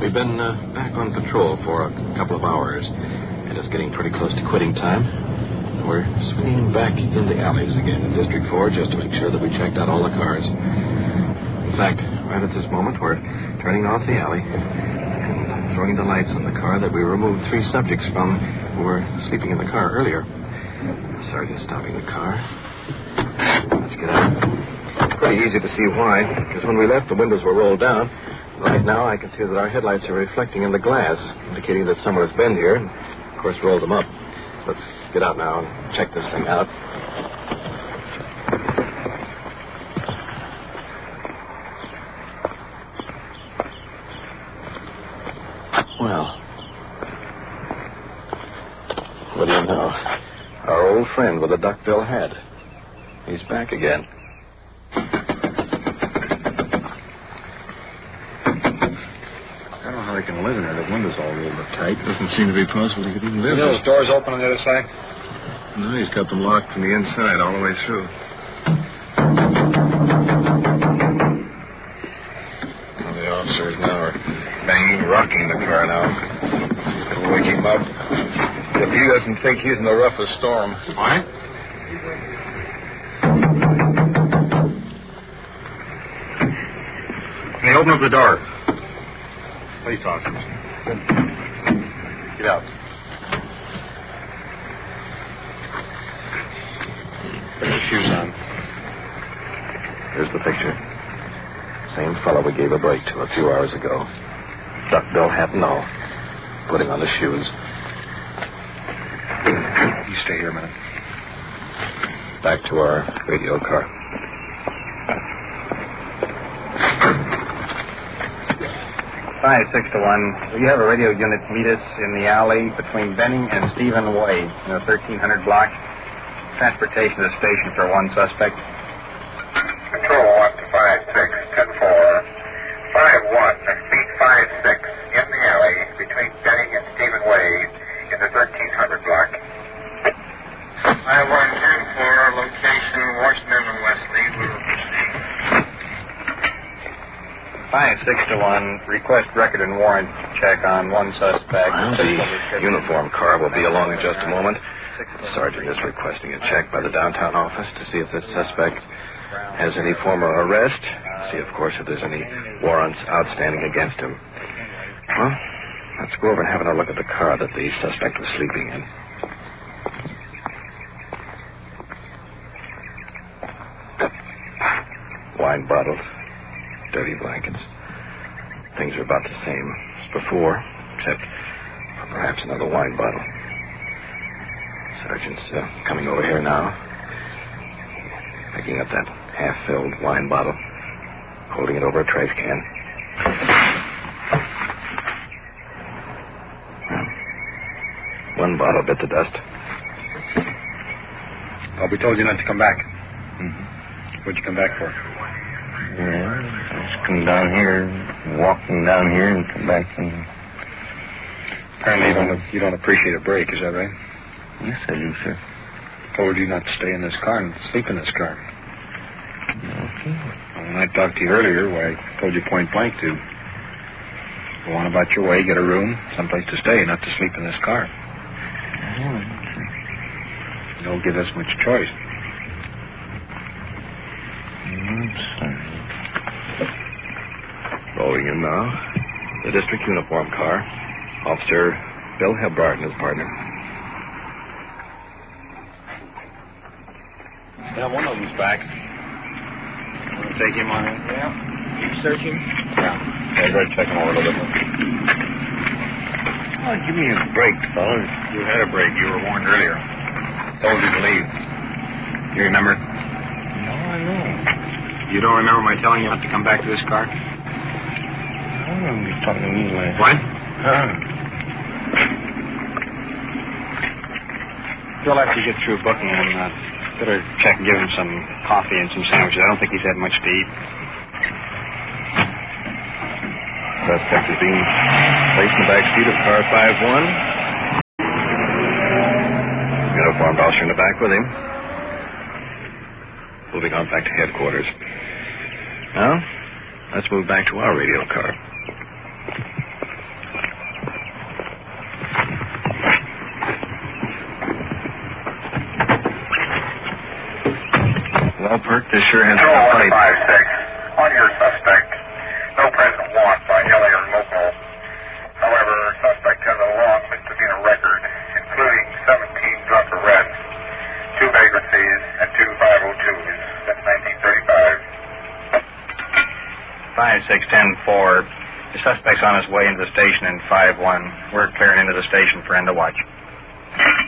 We've been back on patrol for a couple of hours, and it's getting pretty close to quitting time. We're swinging back in the alleys again in District 4 just to make sure that we checked out all the cars. In fact, right at this moment, we're turning off the alley and throwing the lights on the car that we removed 3 subjects from who were sleeping in the car earlier. The sergeant's stopping the car. Let's get out. It's pretty easy to see why, because when we left, the windows were rolled down. Right now, I can see that our headlights are reflecting in the glass, indicating that someone has been here and, of course, rolled them up. Let's get out now and check this thing out. Well, what do you know? Our old friend with the duckbill hat. He's back again. I don't know how they can live in there. The window's all rolled up tight. Doesn't seem to be possible he could even live there. Those doors open on the other side? No, he's got them locked from the inside all the way through. Well, the officers now are banging, rocking the car now. See if it'll wake him up. If he doesn't think he's in the roughest storm. What? Hey, open up the door. Police officers. Get out. Put your shoes on. Here's the picture. Same fellow we gave a break to a few hours ago. Duckbill hat and all. Putting on the shoes. You stay here a minute. Back to our radio car. 5-6-1. Will you have a radio unit meet us in the alley between Benning and Stephen Way in the 1300 block? Transportation to the station for one suspect. Control 1 to 5-6, 10-4. 5-1, speed 5-6 in the alley between Benning and Stephen Way in the 1300 block. 5-1, 10-4, location Washington and Wesley. We will proceed. 5-6-1. Request record and warrant check on one suspect. Well, the uniform car will be along in just a moment. The sergeant is requesting a check by the downtown office to see if this suspect has any former arrest. See, of course, if there's any warrants outstanding against him. Well, let's go over and have a look at the car that the suspect was sleeping in. Wine bottles, dirty blankets. Things are about the same as before, except for perhaps another wine bottle. Sergeant's coming over here now, picking up that half-filled wine bottle, holding it over a trash can. One bottle bit the dust. Oh, we told you not to come back. Mm-hmm. What'd you come back for? Yeah, I just come down here, walking down here and come back and... Apparently you don't appreciate a break, is that right? Yes, I do, sir. Told you not to stay in this car and sleep in this car. Okay. Well, when I talked to you earlier, I told you point blank to go on about your way, get a room, someplace to stay, not to sleep in this car. You don't give us much choice. Rolling in now. The district uniform car. Officer Bill Hebart and his partner. Yeah, one of them's back. Want to take him on in? Yeah. You search him? Yeah. Go ahead, check him over a little bit more. Oh, give me a break, fellas. You had a break. You were warned earlier. Told you to leave. You remember? No, I know. You don't remember my telling you not to come back to this car? I remember you talking to me like... What? Phil, after you get through booking him, better check and give him some coffee and some sandwiches. I don't think he's had much to eat. Suspect is being placed in the back seat of car 5-1. Uniformed officer in the back with him. Moving on back to headquarters. Now, let's move back to our radio car. Walpert, this sure has Control been a fight. 156. On your suspect, no present want by LA or local. However, suspect has a long misdemeanor record, including 17 drunk arrests, 2 vagrancies, and 2 502s since 1935. 5610-4. The suspect's on his way into the station in 5-1. We're clearing into the station for end of watch.